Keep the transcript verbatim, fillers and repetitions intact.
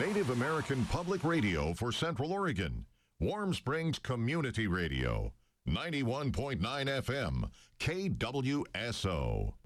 Native American Public Radio for Central Oregon. Warm Springs Community Radio. ninety-one point nine F M, K W S O.